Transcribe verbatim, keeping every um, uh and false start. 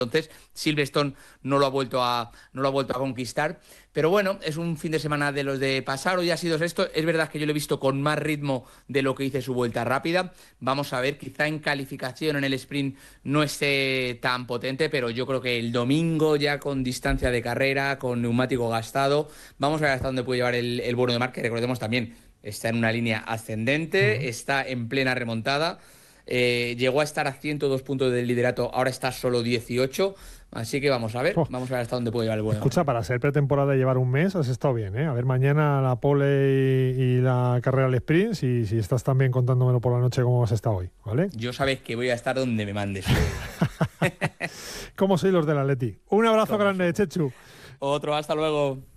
Entonces, Silverstone no lo ha vuelto a no lo ha vuelto a conquistar. Pero bueno, es un fin de semana de los de pasar. Hoy ha sido sexto. Es verdad que yo lo he visto con más ritmo de lo que hice su vuelta rápida. Vamos a ver, quizá en calificación en el sprint no esté tan potente, pero yo creo que el domingo ya con distancia de carrera, con neumático gastado, vamos a ver hasta dónde puede llevar el, el bueno de Marc, que recordemos también está en una línea ascendente, uh-huh. está en plena remontada. Eh, llegó a estar a ciento dos puntos del liderato, ahora está solo dieciocho, así que vamos a ver, oh. vamos a ver hasta dónde puede llevar el bueno. Escucha, para ser pretemporada y llevar un mes has estado bien, ¿eh? A ver, mañana la pole y, y la carrera al sprint, si, si estás también contándomelo por la noche cómo has estado hoy, ¿vale? Yo sabes que voy a estar donde me mandes. ¿Cómo soy los del Atleti? Un abrazo grande, Chechu. Otro, hasta luego.